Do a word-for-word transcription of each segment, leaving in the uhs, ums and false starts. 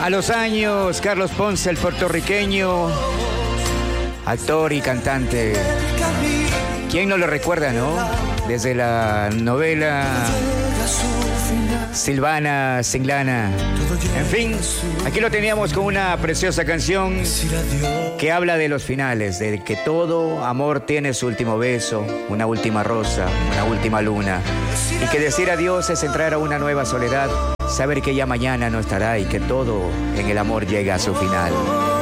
A los años, Carlos Ponce, el puertorriqueño, actor y cantante. ¿Quién no lo recuerda, no? Desde la novela Silvana, Cinglana. En fin, aquí lo teníamos con una preciosa canción que habla de los finales, de que todo amor tiene su último beso, una última rosa, una última luna. Y que decir adiós es entrar a una nueva soledad, saber que ya mañana no estará y que todo en el amor llega a su final.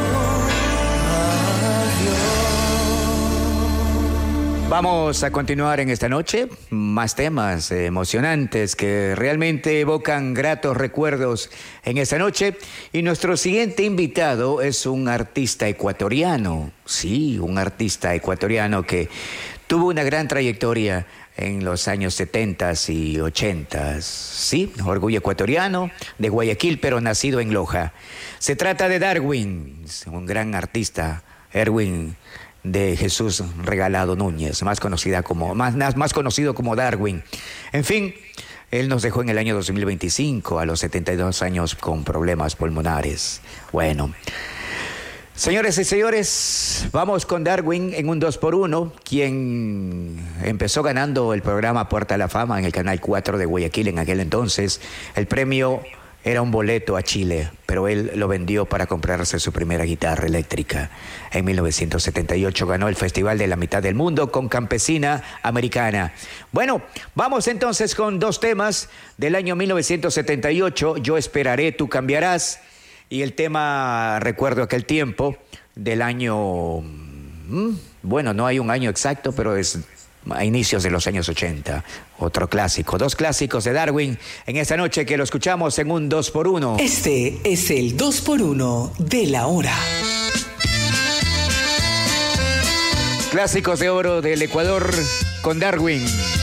Vamos a continuar en esta noche, más temas emocionantes que realmente evocan gratos recuerdos en esta noche. Y nuestro siguiente invitado es un artista ecuatoriano, sí, un artista ecuatoriano que tuvo una gran trayectoria en los años setenta y ochenta, sí, orgullo ecuatoriano, de Guayaquil, pero nacido en Loja. Se trata de Darwin, un gran artista, Erwin de Jesús Regalado Núñez, más conocida como, más, más conocido como Darwin. En fin, él nos dejó en el año dos mil veinticinco, a los setenta y dos años, con problemas pulmonares. Bueno, señores y señores, vamos con Darwin en un dos por uno, quien empezó ganando el programa Puerta a la Fama en el Canal cuatro de Guayaquil en aquel entonces. El premio era un boleto a Chile, pero él lo vendió para comprarse su primera guitarra eléctrica. En mil novecientos setenta y ocho ganó el Festival de la Mitad del Mundo con Campesina Americana. Bueno, vamos entonces con dos temas del año mil novecientos setenta y ocho, Yo esperaré, tú cambiarás, y el tema Recuerdo aquel tiempo del año, bueno, no hay un año exacto, pero es a inicios de los años ochenta. Otro clásico, dos clásicos de Darwin en esta noche que lo escuchamos en un dos por uno. Este es el dos por uno de la hora. Clásicos de oro del Ecuador con Darwin.